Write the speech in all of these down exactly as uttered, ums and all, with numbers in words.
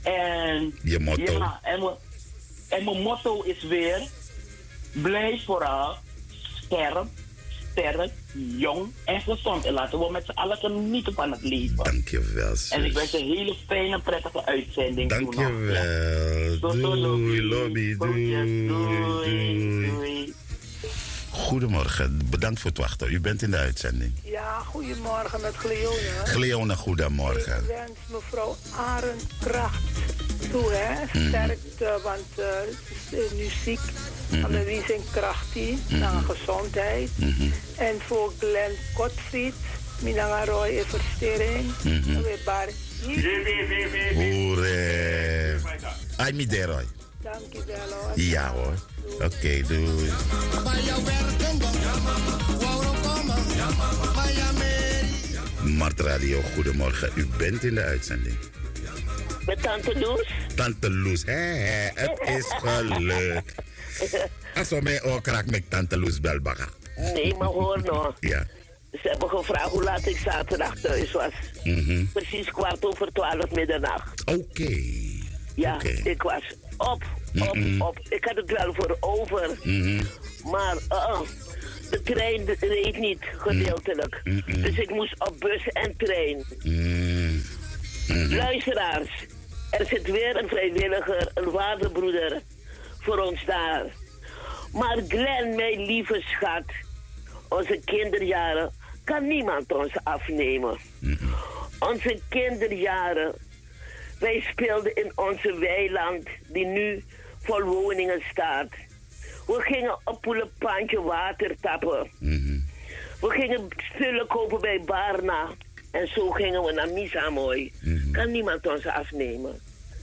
En, je motto? Ja, en, me, en mijn motto is weer... Blijf vooral sterk, sterk, jong en gezond. En laten we met z'n allen genieten van het leven. Dankjewel, zus. En ik wens een hele fijne, prettige uitzending. Dankjewel. Doei, doei, lobby. Doei, doei, doei. Goedemorgen, bedankt voor het wachten. U bent in de uitzending. Ja, goedemorgen met Gleona. Gleona, goedemorgen. Ik wens mevrouw Arend kracht toe, hè. Mm. Sterkte, want uh, ze is uh, nu ziek. Mm-hmm. Allerlei zijn krachtie, mm-hmm. naar gezondheid. Mm-hmm. En voor Glenn Gottfried, Minanga Roy in verstering. Mm-hmm. We bar. Hoere. Ai, mi de Roy. Dank je wel, hoor. Ja, hoor. Oké, okay, doei. Mart Radio, goedemorgen. U bent in de uitzending. Met Tante Loes? Tante Loes, hé, hé, het is gelukt. Als we mij ook raak met Tante Loes Belbaga. Nee, maar hoor nog. Ja. Ze hebben gevraagd hoe laat ik zaterdag thuis was. Mm-hmm. Precies kwart over twaalf middernacht. Oké. Okay. Ja, okay. ik was op, op, Mm-mm. op. Ik had het wel voor over. Mm-hmm. Maar uh, de trein reed niet, gedeeltelijk. Mm-mm. Dus ik moest op bus en trein. Mm-hmm. Luisteraars, er zit weer een vrijwilliger, een waardebroeder voor ons daar. Maar Glenn, mijn lieve schat, onze kinderjaren kan niemand ons afnemen. Mm-hmm. Onze kinderjaren, wij speelden in onze weiland die nu vol woningen staat. We gingen op Poelepantje water tappen. Mm-hmm. We gingen spullen kopen bij Barna. En zo gingen we naar Misamoy. Mm-hmm. Kan niemand ons afnemen.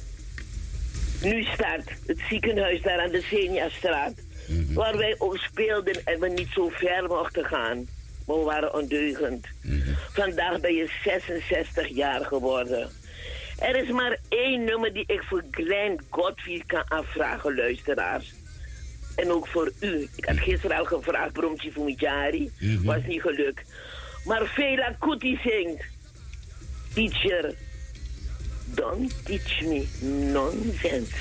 Nu staat het ziekenhuis daar aan de Senjastraat. Mm-hmm. Waar wij ook speelden en we niet zo ver mochten gaan. Maar we waren ondeugend. Mm-hmm. Vandaag ben je zesenzestig jaar geworden. Er is maar één nummer die ik voor Glenn Gottfried kan afvragen, luisteraars. En ook voor u. Ik had gisteren al gevraagd, Bromtje Fumijari. Mm-hmm. Was niet gelukt. Maar Fela Kuti zingt. Teacher, don't teach me nonsense.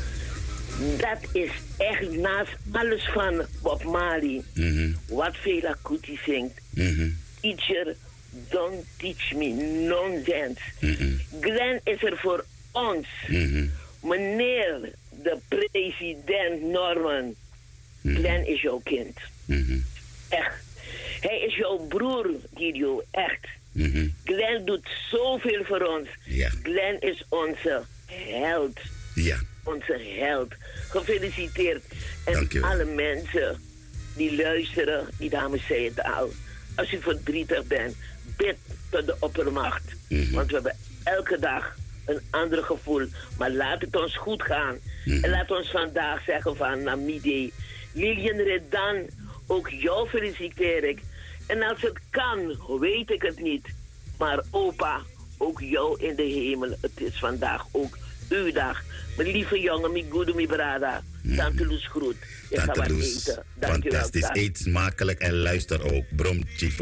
Dat is echt naast alles van Bob Marley. Mm-hmm. Wat Fela Kuti zingt. Mm-hmm. Teacher, don't teach me nonsense. Mm-hmm. Glenn is er voor ons. Mm-hmm. Meneer de president Norman. Mm-hmm. Glenn is jouw kind. Mm-hmm. Echt. Hij is jouw broer, Guido. Echt. Mm-hmm. Glenn doet zoveel voor ons. Ja. Glenn is onze held. Ja. Onze held. Gefeliciteerd. En Dankjewel. alle mensen die luisteren, die dames zei het al. Als u verdrietig bent, bid tot de oppermacht. Mm-hmm. Want we hebben elke dag een ander gevoel. Maar laat het ons goed gaan. Mm-hmm. En laat ons vandaag zeggen van Namide. Lilian Redan, ook jou feliciteer ik. En als het kan, weet ik het niet. Maar opa, ook jou in de hemel. Het is vandaag ook uw dag. Mijn lieve jongen, mijn goede, mijn brada. Mm. Tante Loes groet. Ik ga wat eten. Dank fantastisch. Eet smakelijk en luister ook. Bromtje